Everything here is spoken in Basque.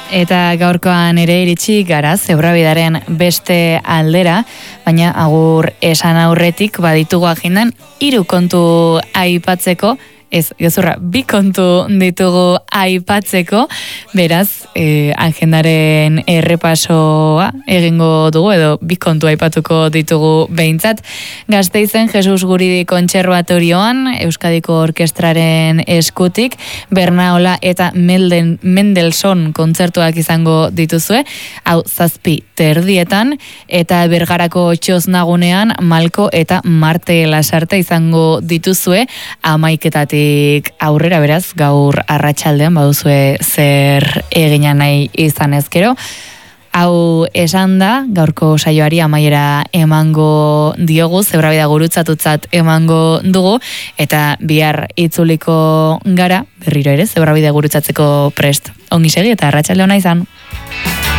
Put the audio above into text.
Eta gaurkoan ere iritsi gara Zebrabidaren beste aldera, baina agur esan aurretik baditugu agendan 3 kontu aipatzeko, ez, gezurra, 2 kontu ditugu aipatzeko, beraz, agendaren errepasoa egingo dugu, edo 2 kontu aipatuko ditugu behintzat. Gasteizen Jesus Guridi Kontserbatorioan, Euskadiko Orkestraren eskutik, Bernaola eta Mendelssohn kontzertuak izango dituzue, hau 7:30, eta Bergarako Txosnagunean Malko eta Marte Lasarte izango dituzue 11:00 aurrera, beraz, gaur arratsaldean baduzue zer egina nahi izan ezkero. Hau esan da, gaurko saioari amaiera emango diogu, Zebrabida gurutzatutzat emango dugu, eta bihar itzuliko gara, berriro ere, Zebrabida gurutzatzeko prest. Ongi segi eta arratsalde ona izan.